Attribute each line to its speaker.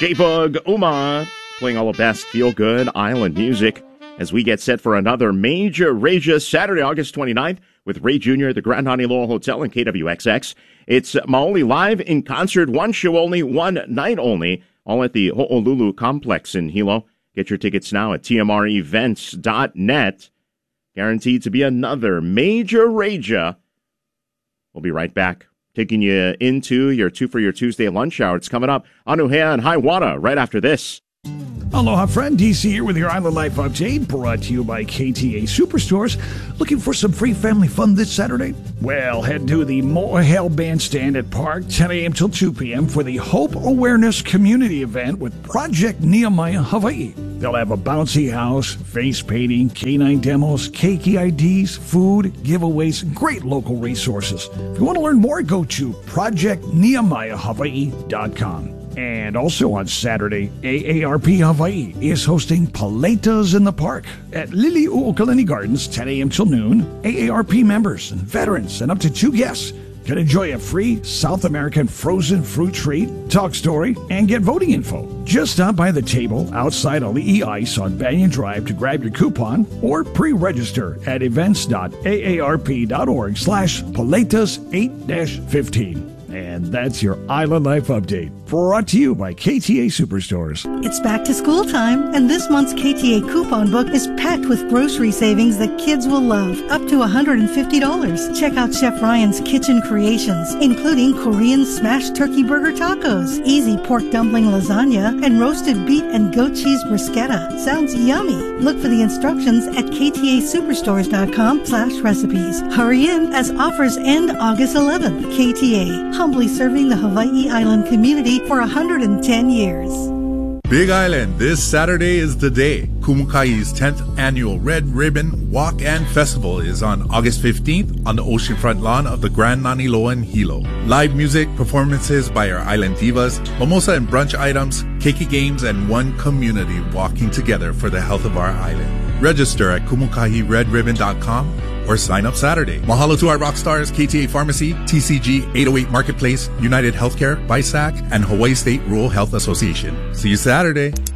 Speaker 1: J-Bug Uma playing all the best feel-good island music as we get set for another Major Raja Saturday, August 29th with Ray Jr. at the Grand Honeyloa Hotel in KWXX. It's Maoli Live in concert, one show only, one night only, all at the Ho'olulu Complex in Hilo. Get your tickets now at tmrevents.net. Guaranteed to be another Major Raja. We'll be right back, taking you into your Two for Your Tuesday lunch hour. It's coming up on Anuhea and Hiawatha right after this.
Speaker 2: Aloha, friend. DC here with your Island Life Update, brought to you by KTA Superstores. Looking for some free family fun this Saturday? Well, head to the Mo'ahel Bandstand at Park, 10 a.m. till 2 p.m. for the Hope Awareness Community Event with Project Nehemiah Hawaii. They'll have a bouncy house, face painting, canine demos, keiki IDs, food, giveaways, great local resources. If you want to learn more, go to projectnehemiahhawaii.com. And also on Saturday, AARP Hawaii is hosting Paletas in the Park at Lili'uokalani Gardens, 10 a.m. till noon. AARP members and veterans and up to 2 guests can enjoy a free South American frozen fruit treat, talk story, and get voting info. Just stop by the table outside Ali'i Ice on Banyan Drive to grab your coupon or pre-register at events.aarp.org/Paletas8-15. And that's your Island Life Update, brought to you by KTA Superstores.
Speaker 3: It's back to school time, and this month's KTA coupon book is packed with grocery savings that kids will love, up to $150. Check out Chef Ryan's kitchen creations, including Korean smashed turkey burger tacos, easy pork dumpling lasagna, and roasted beet and goat cheese bruschetta. Sounds yummy. Look for the instructions at ktasuperstores.com/recipes. Hurry in as offers end August 11th. KTA, humbly serving the Hawaii Island community for 110 years.
Speaker 4: Big Island, this Saturday is the day. Kumukai's 10th annual Red Ribbon Walk and Festival is on August 15th on the oceanfront lawn of the Grand Naniloa in Hilo. Live music, performances by our island divas, mimosa and brunch items, keiki games, and one community walking together for the health of our island. Register at kumukairedribbon.com or sign up Saturday. Mahalo to our rock stars, KTA Pharmacy, TCG 808 Marketplace, United Healthcare, BISAC, and Hawaii State Rural Health Association. See you Saturday.